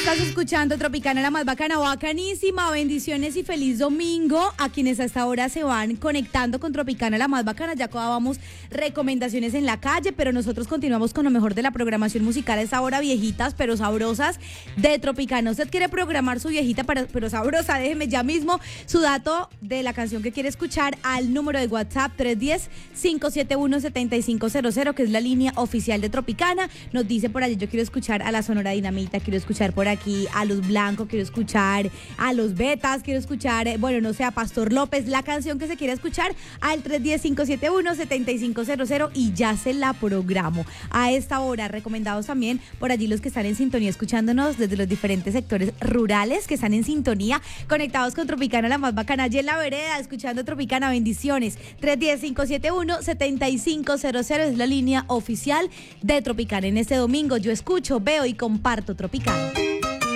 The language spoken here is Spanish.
Estás escuchando Tropicana, la más bacana, bacanísima. Bendiciones y feliz domingo a quienes hasta ahora se van conectando con Tropicana, la más bacana. Ya acabamos recomendaciones en la calle, pero nosotros continuamos con lo mejor de la programación musical a esta hora, viejitas pero sabrosas de Tropicana. Usted quiere programar su viejita pero sabrosa, déjeme ya mismo su dato de la canción que quiere escuchar al número de WhatsApp 310-571-7500, que es la línea oficial de Tropicana. Nos dice por allí: yo quiero escuchar a la Sonora Dinamita, quiero escuchar por aquí a Los Blancos, quiero escuchar a Los Betas, quiero escuchar, no sé, a Pastor López, la canción que se quiera escuchar al 310-571-7500 y ya se la programo. A esta hora, recomendados también por allí los que están en sintonía escuchándonos desde los diferentes sectores rurales que están en sintonía, conectados con Tropicana, la más bacana, allí en la vereda, escuchando Tropicana. Bendiciones. 310-571-7500 es la línea oficial de Tropicana. En este domingo yo escucho, veo y comparto Tropicana.